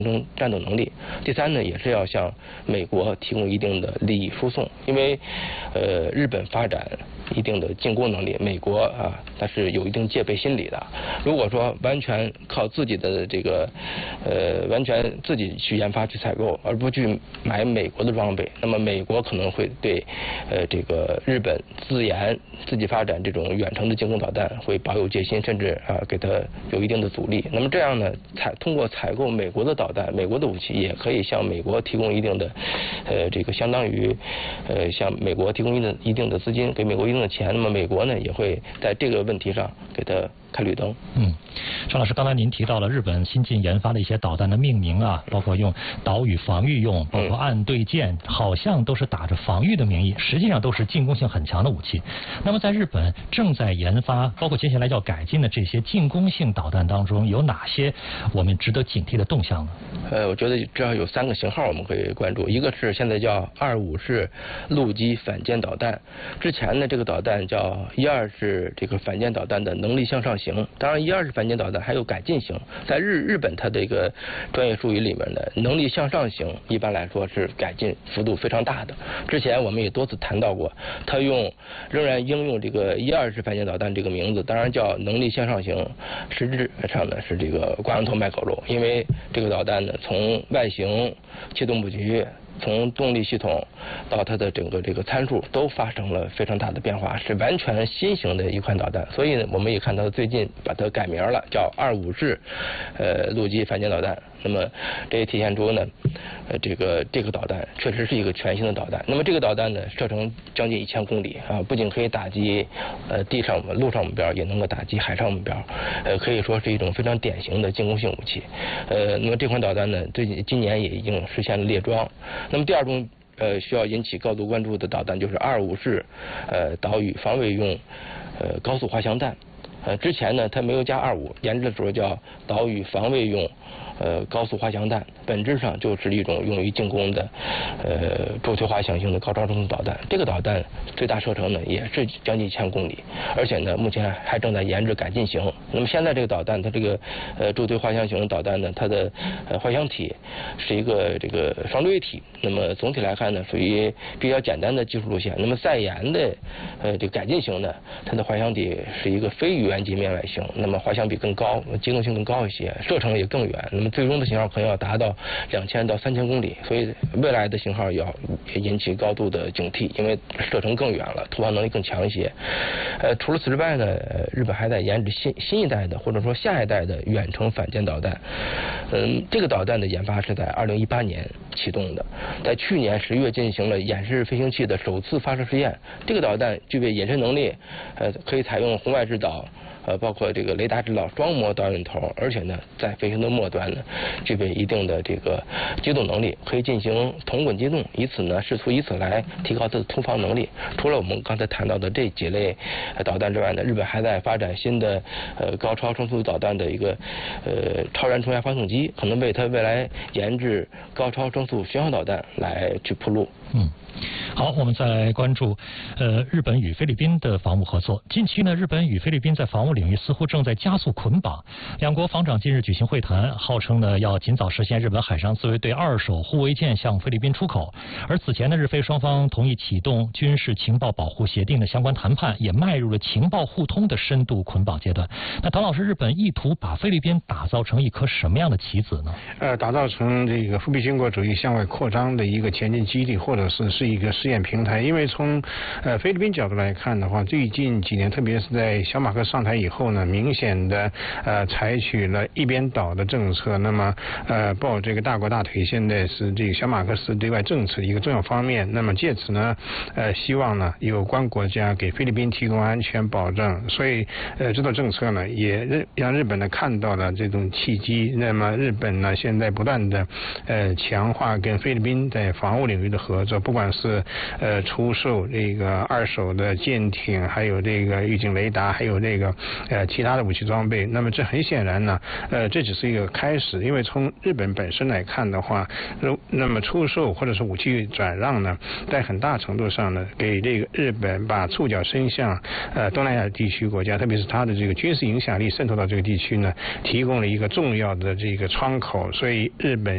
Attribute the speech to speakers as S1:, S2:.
S1: 战斗能力。第三呢，也是要向美国提供一定的利益输送，因为日本发展一定的进攻能力，美国它是有一定戒备心理的。如果说完全靠自己的这个完全自己去研发去采购，而不去买美国的装备，那么美国可能会对这个日本自研自己发展这种远程的进攻导弹会保有戒心，甚至给它有一定的阻力。那么这样呢，通过采购美国的导弹、美国的武器，也可以向美国提供一定的这个相当于向美国提供一定的资金，给美国一定的钱。那么美国呢，也会在这个问题上给它开绿灯。
S2: 张老师，刚才您提到了日本新近研发的一些导弹的命名啊，包括用岛屿防御用，包括岸对舰，好像都是打着防御的名义，实际上都是进攻性很强的武器。那么在日本正在研发，包括接下来要改进的这些进攻性导弹当中，有哪些我们值得警惕的动向呢？
S1: 我觉得至少有3个型号我们可以关注，一个是现在叫25式陆基反舰导弹，之前呢这个导弹叫12式这个反舰导弹的能力向上型。当然12式反舰导弹还有改进型，在日本它这个专业术语里面的能力向上型一般来说是改进幅度非常大的。之前我们也多次谈到过，它仍然应用这个12式反舰导弹这个名字，当然叫能力向上型，实质上呢是这个挂羊头卖狗肉，因为这个导弹呢从外形、气动布局，从动力系统到它的整个这个参数都发生了非常大的变化，是完全新型的一款导弹。所以呢，我们也看到最近把它改名了，叫25式陆基反舰导弹。那么这也体现出呢，这个导弹确实是一个全新的导弹。那么这个导弹呢，射程将近1000公里不仅可以打击地上陆上目标，也能够打击海上目标，可以说是一种非常典型的进攻性武器。那么这款导弹呢，今年也已经实现了列装。那么第二种需要引起高度关注的导弹就是25式岛屿防卫用高速滑翔弹。之前呢它没有加25，研制的时候叫岛屿防卫用高速滑翔弹，本质上就是一种用于进攻的洲球滑翔型的高超声速导弹。这个导弹最大射程呢也是将近1000公里，而且呢目前还正在研制改进型。那么现在这个导弹，它这个洲球滑翔型导弹呢，它的滑翔体是一个这个双锥体。那么总体来看呢，属于比较简单的技术路线。那么再研的这个改进型呢，它的滑翔体是一个非鱼圆级面外型，那么滑翔比更高，机动性更高一些，射程也更远。那么最终的型号可能要达到2000到3000公里，所以未来的型号要引起高度的警惕，因为射程更远了，突防能力更强一些。除了此之外呢，日本还在研制新一代的或者说下一代的远程反舰导弹。这个导弹的研发是在2018年启动的，在去年10月进行了演示飞行器的首次发射试验。这个导弹具备隐身能力，可以采用红外制导。包括这个雷达制导双模导引头，而且呢，在飞行的末端呢，具备一定的这个机动能力，可以进行同轨机动，试图以此来提高它的突防能力。除了我们刚才谈到的这几类导弹之外呢，日本还在发展新的高超声速导弹的一个超燃冲压发动机，可能为它未来研制高超声速巡航导弹来去铺路。
S2: 好，我们再来关注日本与菲律宾的防务合作。近期呢，日本与菲律宾在防务领域似乎正在加速捆绑。两国防长近日举行会谈，号称呢要尽早实现日本海上自卫队2手护卫舰向菲律宾出口。而此前呢，日菲双方同意启动军事情报保护协定的相关谈判，也迈入了情报互通的深度捆绑阶段。那唐老师，日本意图把菲律宾打造成一颗什么样的棋子呢？
S3: 打造成这个复辟军国主义向外扩张的一个前进基地，或者是一个试验平台。因为从菲律宾角度来看的话，最近几年，特别是在小马克上台以后呢，明显的采取了一边倒的政策。那么抱这个大国大腿，现在是这个小马克思对外政策的一个重要方面。那么借此呢，希望呢有关国家给菲律宾提供安全保障。所以这套政策呢，也让日本呢看到了这种契机。那么日本呢现在不断的强化跟菲律宾在防务领域的合作，不管是出售这个2手的舰艇，还有这个预警雷达，还有这个其他的武器装备。那么这很显然呢，这只是一个开始。因为从日本本身来看的话，那么出售或者是武器转让呢，在很大程度上呢，给这个日本把触角伸向东南亚地区国家，特别是它的这个军事影响力渗透到这个地区呢，提供了一个重要的这个窗口。所以日本